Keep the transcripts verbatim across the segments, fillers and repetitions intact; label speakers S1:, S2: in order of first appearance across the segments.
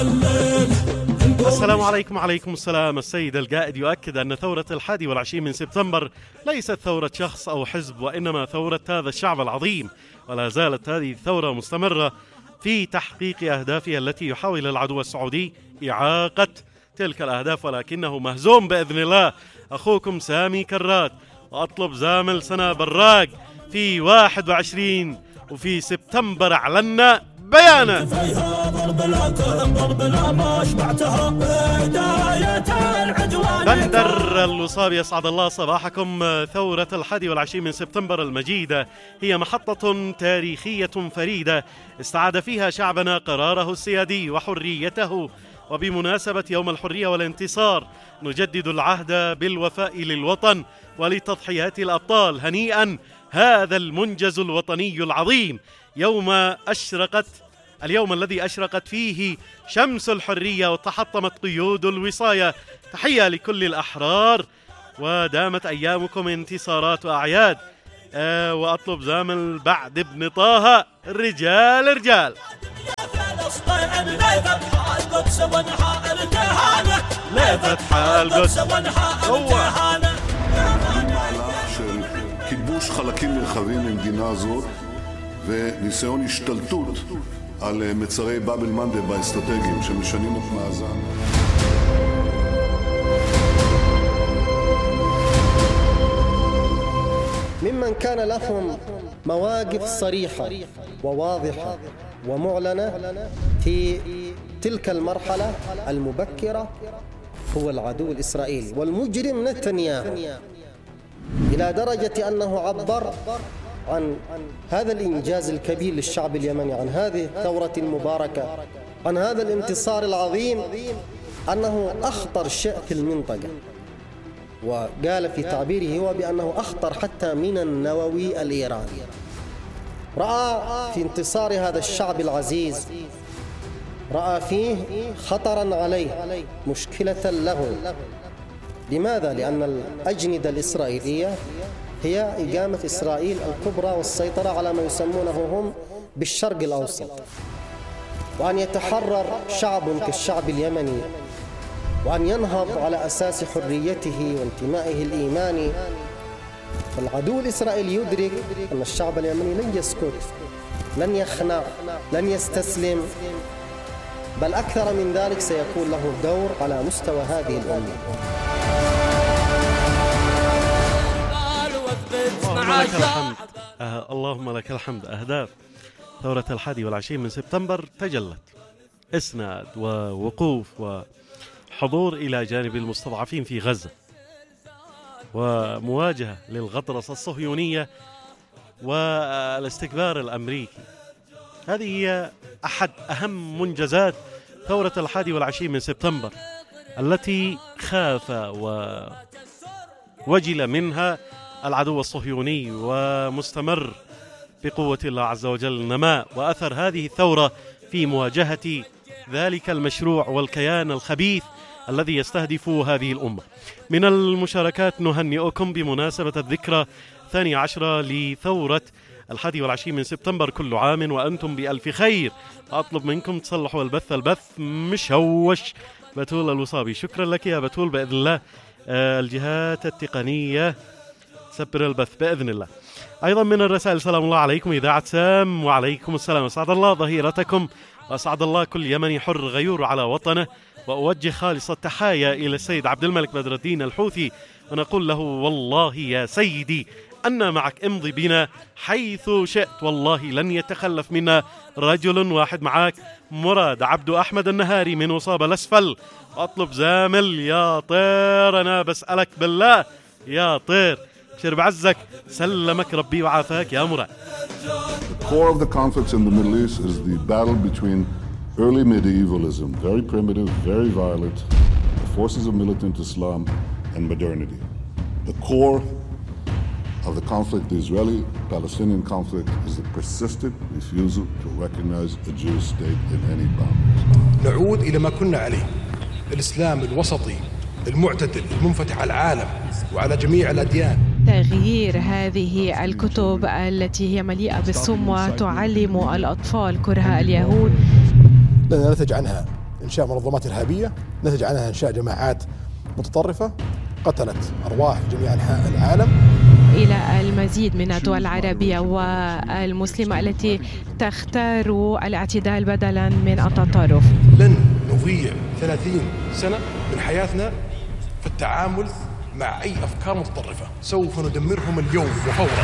S1: السلام عليكم. وعليكم السلام. السيد القائد يؤكد أن ثورة الحادي والعشرين من سبتمبر ليست ثورة شخص أو حزب، وإنما ثورة هذا الشعب العظيم، ولا زالت هذه الثورة مستمرة في تحقيق أهدافها التي يحاول العدو السعودي إعاقة تلك الأهداف، ولكنه مهزوم بإذن الله. أخوكم سامي كرات، وأطلب زامل سنا براق في واحد وعشرين وفي سبتمبر أعلنا بيانا. بندر الوصابي، يسعد الله صباحكم. ثورة الحادي والعشرين من سبتمبر المجيدة هي محطة تاريخية فريدة استعاد فيها شعبنا قراره السيادي وحريته، وبمناسبة يوم الحرية والانتصار نجدد العهد بالوفاء للوطن ولتضحيات الأبطال. هنيئا هذا المنجز الوطني العظيم، يوم أشرقت اليوم الذي أشرقت فيه شمس الحرية وتحطمت قيود الوصاية. تحية لكل الأحرار، ودامت أيامكم انتصارات وأعياد. أه وأطلب زامل بعد ابن طه، رجال رجال. لا فتح القدس هو
S2: של כיבוש חלקים נרחבים ממדינה זאת וניסיון השתלטות על מצרי באב אל-מנדב האסטרטגיים שמשנים את מאזן.
S3: ممن كان لهم مواقف صريحة وواضحة ومعلنة في تلك المرحلة المبكرة هو العدو الإسرائيلي والمجرم نتنياهو، إلى درجة أنه عبر عن هذا الإنجاز الكبير للشعب اليمني، عن هذه الثورة المباركة، عن هذا الانتصار العظيم، أنه أخطر شيء في المنطقة، وقال في تعبيره هو بأنه أخطر حتى من النووي الإيراني. رأى في انتصار هذا الشعب العزيز، رأى فيه خطراً عليه، مشكلة له. لماذا؟ لأن الأجندة الإسرائيلية هي إقامة إسرائيل الكبرى والسيطرة على ما يسمونه هم بالشرق الأوسط، وأن يتحرر شعب كالشعب اليمني، وأن ينهض على أساس حريته وانتمائه الإيماني. فالعدو الإسرائيلي يدرك أن الشعب اليمني لن يسكت، لن يخنع، لن يستسلم، بل أكثر من ذلك سيكون له دور على مستوى هذه الأمة.
S1: اللهم لك الحمد. أه اللهم لك الحمد. أهداف ثورة الحادي والعشرين من سبتمبر تجلت: إسناد ووقوف وحضور إلى جانب المستضعفين في غزة، ومواجهة للغطرسة الصهيونية والاستكبار الأمريكي. هذه هي أحد أهم منجزات ثورة الحادي والعشرين من سبتمبر، التي خاف ووجل منها العدو الصهيوني، ومستمر بقوة الله عز وجل نماء وأثر هذه الثورة في مواجهة ذلك المشروع والكيان الخبيث الذي يستهدف هذه الأمة. من المشاركات نهنئكم بمناسبة الذكرى الثانية عشرة لثورة الحادي والعشرين من سبتمبر. كل عام وأنتم بألف خير. أطلب منكم تصلحوا البث البث مشوش. بتول الوصابي، شكرا لك يا بتول. بإذن الله آه الجهات التقنية سبر البث بإذن الله. أيضا من الرسائل: سلام الله عليكم إذاعة سام. وعليكم السلام. أسعد الله ظهيرتكم، وأسعد الله كل يمني حر غيور على وطنه. وأوجه خالص التحايا إلى السيد عبد الملك بدر الدين الحوثي، ونقول له: والله يا سيدي أنا معك، امضي بنا حيث شئت، والله لن يتخلف منا رجل واحد. معك مراد عبد أحمد النهاري من وصاب الأسفل. أطلب زامل يا طير، أنا بسألك بالله يا طير، شر بعزك، سلمك ربي وعافاك يا مراد.
S2: The core of the conflicts in the Middle East is the battle between early medievalism, very primitive, very violent, the forces of militant Islam, and modernity. The core of the conflict, the Israeli-Palestinian conflict, is the persistent refusal to recognize a Jewish state in any boundaries.
S4: نعود إلى ما كنا عليه، الإسلام الوسطي المعتدل المنفتح على العالم وعلى جميع الأديان.
S5: تغيير هذه الكتب التي هي مليئة بالسم وتعلم الأطفال كره اليهود.
S4: لا ننتج عنها إنشاء منظمات إرهابية نتج عنها إنشاء جماعات متطرفة قتلت أرواح في جميع أنحاء العالم.
S5: إلى المزيد من الدول العربية والمسلمة التي تختار الاعتدال بدلا من التطرف.
S4: لن نضيع ثلاثين سنة من حياتنا في التعامل مع أي أفكار متطرفة، سوف ندمرهم اليوم وفورا.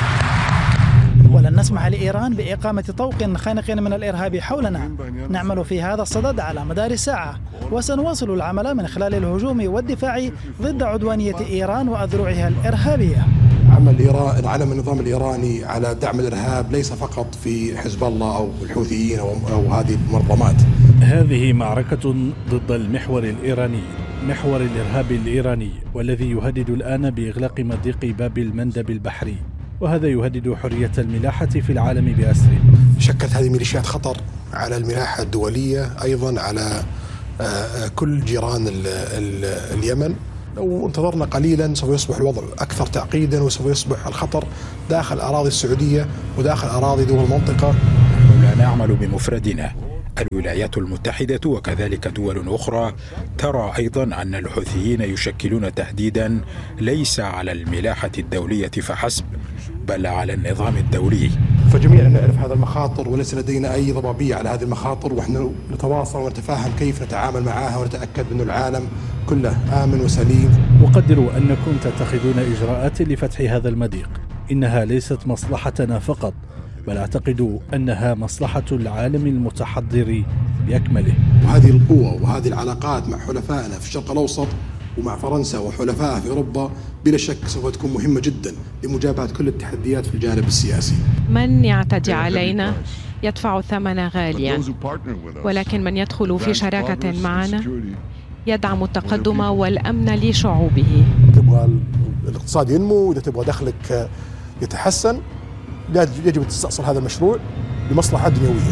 S6: ولن نسمح لإيران بإقامة طوق خانق من الإرهاب حولنا. نعمل في هذا الصدد على مدار الساعة، وسنواصل العمل من خلال الهجوم والدفاع ضد عدوانية إيران وأذرعها الإرهابية.
S4: عمل إيران علم النظام الإيراني على دعم الإرهاب ليس فقط في حزب الله أو الحوثيين أو, أو هذه المنظمات.
S7: هذه معركة ضد المحور الإيراني، محور الإرهاب الإيراني، والذي يهدد الآن بإغلاق مضيق باب المندب البحري، وهذا يهدد حرية الملاحة في العالم بأسره.
S4: شكلت هذه الميليشيات خطر على الملاحة الدولية، أيضا على كل جيران ال ال اليمن. لو انتظرنا قليلا سوف يصبح الوضع أكثر تعقيدا، وسوف يصبح الخطر داخل أراضي السعودية وداخل أراضي دول المنطقة.
S8: نحن لا نعمل بمفردنا، الولايات المتحدة وكذلك دول أخرى ترى أيضا أن الحوثيين يشكلون تهديدا ليس على الملاحة الدولية فحسب، بل على النظام الدولي.
S4: فجميعنا نعرف هذا المخاطر وليس لدينا أي ضبابية على هذه المخاطر، ونحن نتواصل ونتفاهم كيف نتعامل معها ونتأكد أن العالم كله آمن وسليم.
S7: وقدروا أنكم تتخذون إجراءات لفتح هذا المضيق. إنها ليست مصلحتنا فقط، بل أعتقد أنها مصلحة العالم المتحضر بأكمله.
S4: وهذه القوة وهذه العلاقات مع حلفائنا في الشرق الأوسط ومع فرنسا وحلفائها في أوروبا بلا شك سوف تكون مهمة جدا لمجابهة كل التحديات في الجانب السياسي.
S5: من يعتدي علينا يدفع ثمنا غاليا، ولكن من يدخل في شراكة معنا يدعم التقدم والأمن لشعوبه.
S4: تبغى الاقتصاد ينمو، وإذا تبغى دخلك يتحسن يجب أن تستأصل هذا المشروع لمصلحة دنيوية.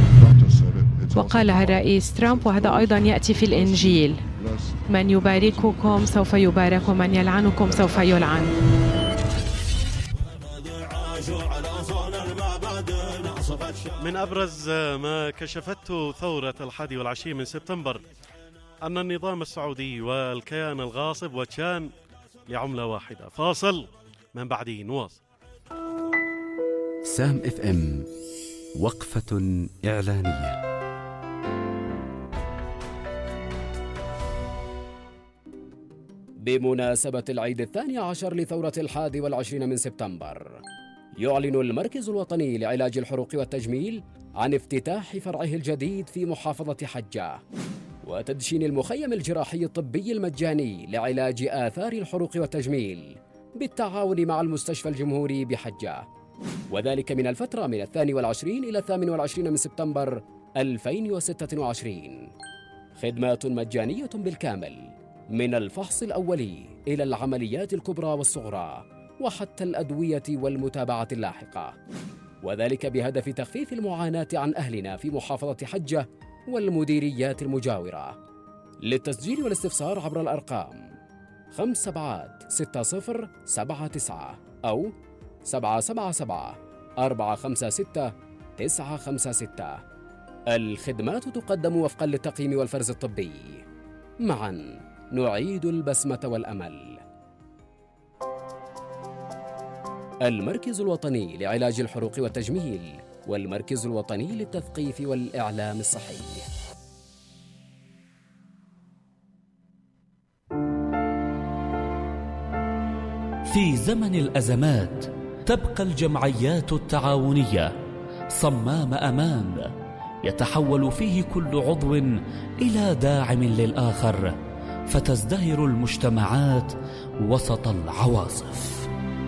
S5: وقالها الرئيس ترامب، وهذا أيضا يأتي في الإنجيل: من يبارككم سوف يبارك، ومن يلعنكم سوف يلعن.
S1: من أبرز ما كشفته ثورة الحادي والعشرين من سبتمبر أن النظام السعودي والكيان الغاصب وجهان لعملة واحدة. فاصل، من بعده نواصل.
S9: سام اف ام، وقفة إعلانية.
S10: بمناسبة العيد الثاني عشر لثورة الحادي والعشرين من سبتمبر، يعلن المركز الوطني لعلاج الحروق والتجميل عن افتتاح فرعه الجديد في محافظة حجة، وتدشين المخيم الجراحي الطبي المجاني لعلاج آثار الحروق والتجميل بالتعاون مع المستشفى الجمهوري بحجة، وذلك من الفترة من الثاني والعشرين إلى الثامن والعشرين من سبتمبر ألفين وستة وعشرين. خدمات مجانية بالكامل، من الفحص الأولي إلى العمليات الكبرى والصغرى، وحتى الأدوية والمتابعة اللاحقة، وذلك بهدف تخفيف المعاناة عن أهلنا في محافظة حجة والمديريات المجاورة. للتسجيل والاستفسار عبر الأرقام خمسة سبعة ستة صفر سبعة تسعة أو سبعة سبعة سبعة أربعة خمسة ستة تسعة خمسة ستة. الخدمات تقدم وفقا للتقييم والفرز الطبي. معا نعيد البسمة والأمل. المركز الوطني لعلاج الحروق والتجميل، والمركز الوطني للتثقيف والإعلام الصحي.
S11: في زمن الأزمات تبقى الجمعيات التعاونية صمام أمان، يتحول فيه كل عضو إلى داعم للآخر، فتزدهر المجتمعات وسط العواصف.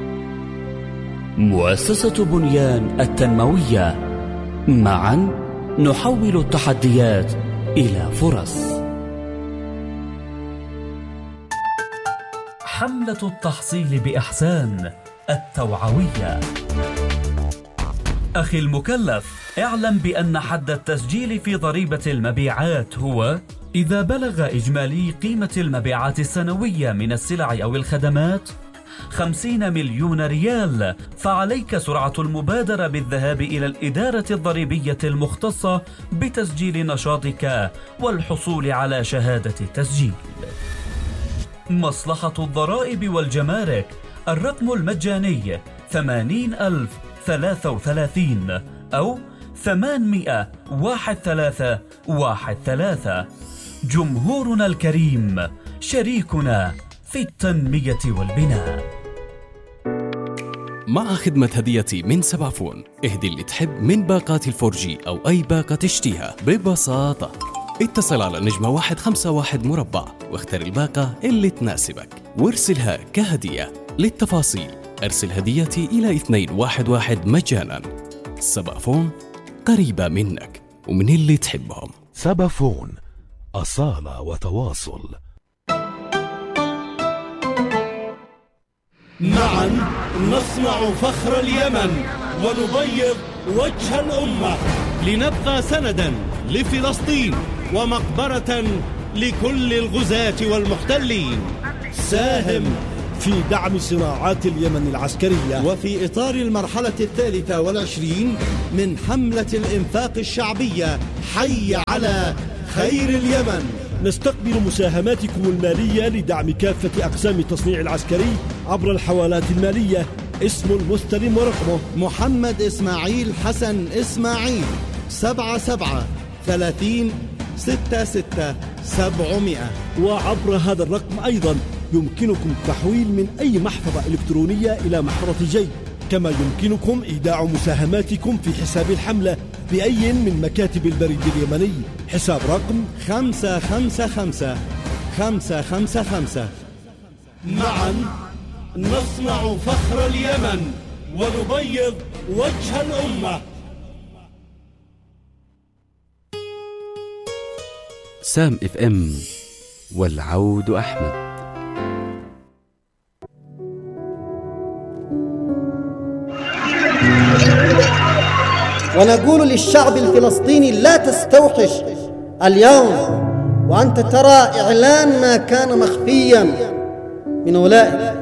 S11: مؤسسة بنيان التنموية، معا نحول التحديات إلى فرص. حملة التحصيل بإحسان التوعوية. أخي المكلف، اعلم بأن حد التسجيل في ضريبة المبيعات هو إذا بلغ إجمالي قيمة المبيعات السنوية من السلع أو الخدمات خمسين مليون ريال، فعليك سرعة المبادرة بالذهاب إلى الإدارة الضريبية المختصة بتسجيل نشاطك والحصول على شهادة التسجيل. مصلحة الضرائب والجمارك، الرقم المجاني ثمانين ألف ثلاثة وثلاثين أو ثمانمائة واحد ثلاثة واحد ثلاثة. جمهورنا الكريم شريكنا في التنمية والبناء.
S12: مع خدمة هديتي من سبعفون، اهدي اللي تحب من باقات الفورجي أو أي باقة تشتيها ببساطة. اتصل على نجمة واحد خمسة واحد مربع واختر الباقة اللي تناسبك وارسلها كهدية. للتفاصيل ارسل هديتي إلى اثنين واحد واحد مجانا. سبعفون، قريبة منك ومن اللي تحبهم.
S13: سبعفون، أصالة وتواصل.
S14: معا نصنع فخر اليمن ونبيض وجه الأمة، لنبقى سندا لفلسطين ومقبرة لكل الغزاة والمحتلين.
S15: ساهم في دعم صناعات اليمن العسكرية
S14: وفي إطار المرحلة الثالثة والعشرين من حملة الإنفاق الشعبية حي على خير اليمن.
S15: نستقبل مساهماتكم المالية لدعم كافة أقسام التصنيع العسكري عبر الحوالات المالية. اسم المستلم ورقمه
S14: محمد إسماعيل حسن إسماعيل، سبعة سبعة ثلاثين ستة ستة سبعمائة.
S15: وعبر هذا الرقم أيضا يمكنكم التحويل من أي محفظة إلكترونية إلى محفظة جي، كما يمكنكم إيداع مساهماتكم في حساب الحملة بأي من مكاتب البريد اليمني. حساب رقم
S14: خمسة خمسة خمسة خمسة خمسة خمسة.
S15: معا نصنع فخر اليمن ونبيض وجه الأمة.
S9: سام اف ام، والعود أحمد.
S3: ونقول للشعب الفلسطيني لا تستوحش اليوم وأنت ترى إعلان ما كان مخفيا من أولئك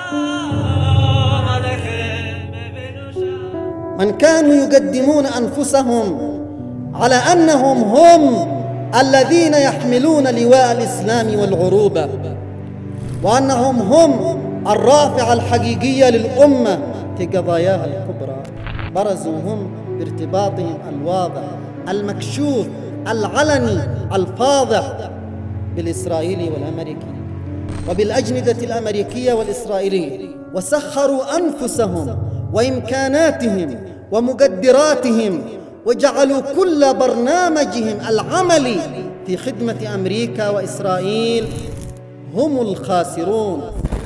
S3: من كانوا يقدمون أنفسهم على أنهم هم الذين يحملون لواء الإسلام والعروبة، وأنهم هم الرافعة الحقيقية للأمة في قضاياها الكبرى. برزوا هم بارتباطهم الواضح المكشوف العلني الفاضح بالإسرائيلي والأمريكي وبالأجندة الأمريكية والإسرائيلية، وسخروا أنفسهم وإمكاناتهم ومقدراتهم وجعلوا كل برنامجهم العملي في خدمة أمريكا وإسرائيل. هم الخاسرون.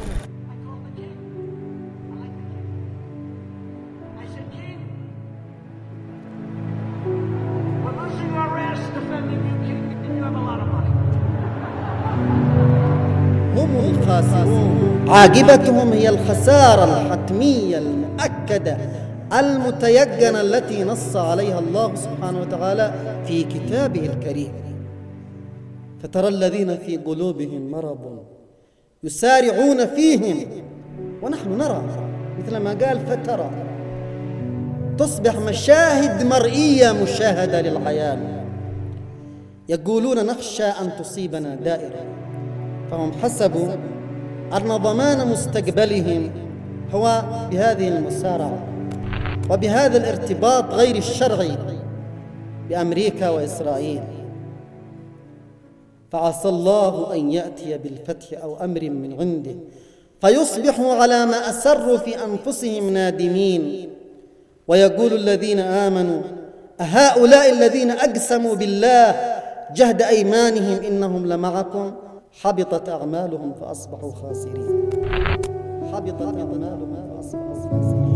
S3: هم الخاسرون. عاقبتهم هي الخسارة الحتمية المؤكدة المتيقنة التي نص عليها الله سبحانه وتعالى في كتابه الكريم. فترى الذين في قلوبهم مرض يسارعون فيهم ونحن نرى، مثل ما قال فترى، تصبح مشاهد مرئية مشاهدة للعيان. يقولون نخشى أن تصيبنا دائرة، فهم حسبوا أن ضمان مستقبلهم هو بهذه المسارعة وبهذا الارتباط غير الشرعي بأمريكا وإسرائيل. فعسى الله أن يأتي بالفتح أو أمر من عنده فيصبحوا على ما أسروا في أنفسهم نادمين. ويقول الذين آمنوا أهؤلاء الذين أقسموا بالله جهد أيمانهم إنهم لمعكم حبطت أعمالهم فأصبحوا خاسرين. حبطت أعمالهم فأصبحوا خاسرين.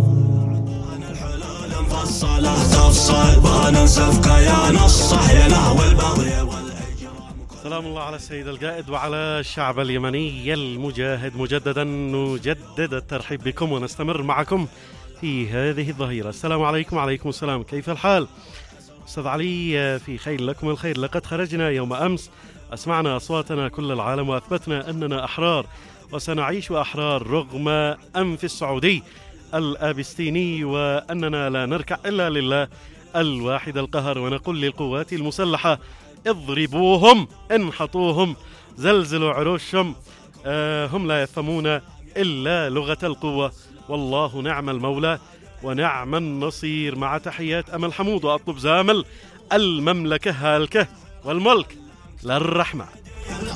S1: سلام الله على السيد القائد وعلى الشعب اليمني المجاهد. مجددا نجدد الترحيب بكم ونستمر معكم في هذه الظهيرة. السلام عليكم. وعليكم السلام، كيف الحال؟ أستاذ علي، في خير لكم الخير. لقد خرجنا يوم أمس، أسمعنا أصواتنا كل العالم وأثبتنا أننا أحرار وسنعيش أحرار رغم أنف السعودي الآبستيني، وأننا لا نركع إلا لله الواحد القهر، ونقول للقوات المسلحة اضربوهم، انحطوهم، زلزلوا عروشهم، آه هم لا يفهمون إلا لغة القوة، والله نعم المولى ونعم النصير. مع تحيات أمل حمود، وأطلب زامل المملكة هالكه والملك للرحمن.